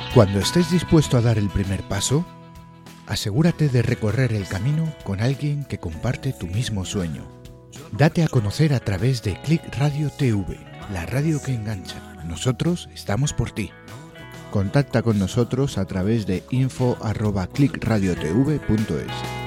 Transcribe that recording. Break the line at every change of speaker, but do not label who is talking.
Cuando estés dispuesto a dar el primer paso, asegúrate de recorrer el camino con alguien que comparte tu mismo sueño. Date a conocer a través de Click Radio TV, la radio que engancha. Nosotros estamos por ti. Contacta con nosotros a través de info@clickradiotv.es.